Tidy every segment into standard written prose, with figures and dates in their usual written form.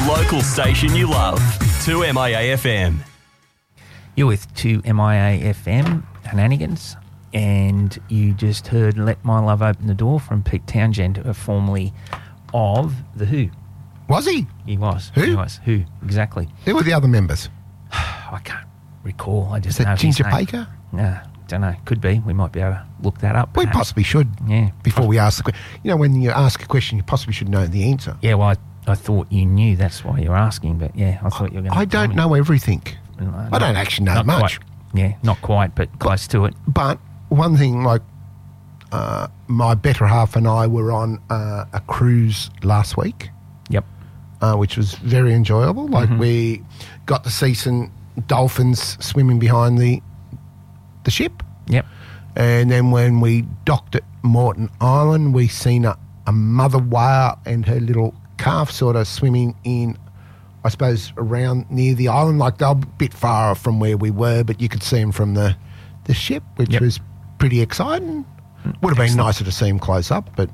local station you love. 2MIA FM. You're with 2MIA FM, Shenanigans, and you just heard Let My Love Open the Door from Pete Townshend, formerly of The Who. Was he? He was. Who? He was. Who, exactly. Who were the other members? I can't recall. I just Is know it his Ginger name. Baker? No, don't know. Could be. We might be able to look that up. We perhaps. possibly should. Yeah. Before we ask the question. You know, when you ask a question, you possibly should know the answer. Yeah, well, I thought you knew. That's why you're asking. But, yeah, I thought you were going to I don't know everything. I don't actually know much. Yeah, not quite, but close to it. But one thing, like, my better half and I were on a cruise last week. Yep. Which was very enjoyable. Like, we got to see some dolphins swimming behind the ship. Yep. And then when we docked at Moreton Island, we seen a mother whale and her little calf sort of swimming in, I suppose, around near the island. Like, they were a bit far from where we were, but you could see them from the ship, which was pretty exciting. Would have been nicer to see them close up, but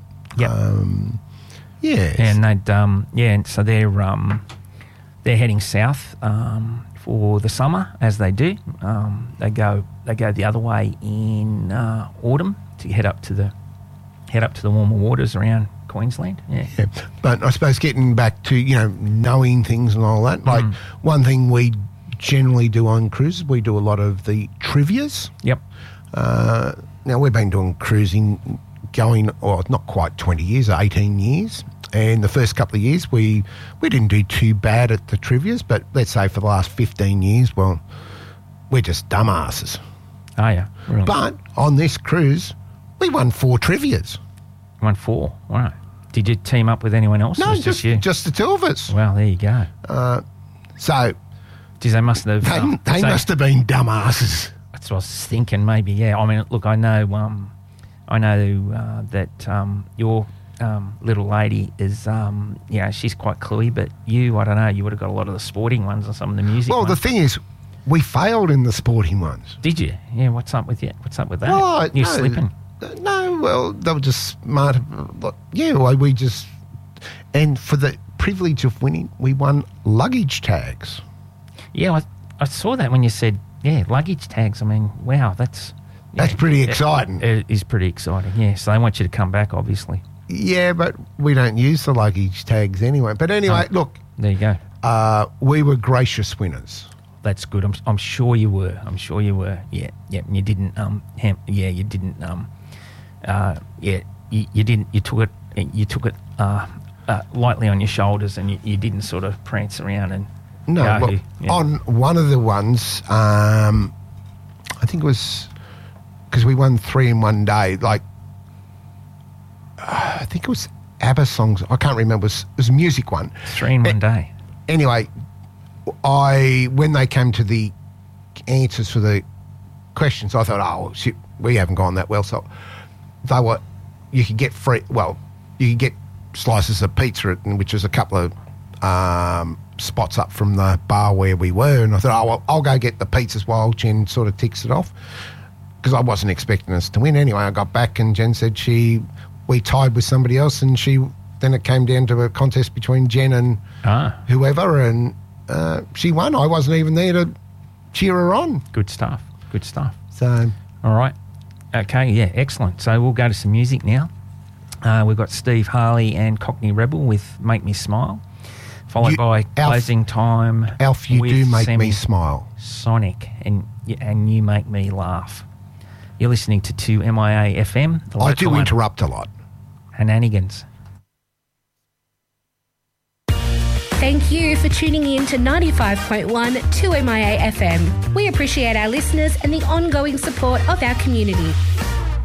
yeah. And they'd and so they're heading south for the summer, as they do. They go the other way in autumn to head up to the warmer waters around Queensland. Yeah. But I suppose getting back to, you know, knowing things and all that, like one thing we generally do on cruises, we do a lot of the trivias. Yep. Now, we've been doing cruising going, not quite 20 years, 18 years. And the first couple of years, we didn't do too bad at the trivias, but let's say for the last 15 years, well, we're just dumbasses. Oh, yeah. Really? But on this cruise, we won 4 trivias. Won 4. Wow. Did you team up with anyone else? No, or just you? just the 2 of us. Well, there you go. So Geez, they must have... they must have been dumbasses. That's what I was thinking, maybe, yeah. I mean, look, I know that your little lady is, she's quite cluey, but you, I don't know, you would have got a lot of the sporting ones and some of the music Well, ones. the thing is, we failed in the sporting ones. Did you? Yeah, what's up with you? What's up with that? Well, You're slipping. No, well, they were just smart. Yeah, well, we just... And for the privilege of winning, we won luggage tags. Yeah, I saw that when you said, luggage tags. I mean, wow, that's pretty exciting. It is pretty exciting, yeah. So they want you to come back, obviously. Yeah, but we don't use the luggage tags anyway. But anyway, look. There you go. We were gracious winners. That's good. I'm sure you were. I'm sure you were. Yeah. And you didn't. You didn't. You didn't. You took it lightly on your shoulders, and you didn't sort of prance around and. No. Look, on one of the ones, I think it was because we won 3 in one day. Like, I think it was ABBA songs. I can't remember. It was a music one. 3 in one day. Anyway, when they came to the answers for the questions, I thought, oh, shit, we haven't gone that well. So you could get you could get slices of pizza, which was a couple of spots up from the bar where we were. And I thought, I'll go get the pizzas while Jen sort of ticks it off, because I wasn't expecting us to win. Anyway, I got back and Jen said we tied with somebody else, and then it came down to a contest between Jen and whoever, and she won. I wasn't even there to cheer her on. Good stuff. So, all right. Okay, yeah, excellent. So we'll go to some music now. We've got Steve Harley and Cockney Rebel with Make Me Smile, followed by Closing Time. Alf, you do make me smile. Sonic, and you make me laugh. You're listening to 2MIA FM. I do interrupt a lot. Shenanigans. Thank you for tuning in to 95.1 2MIA FM. We appreciate our listeners and the ongoing support of our community.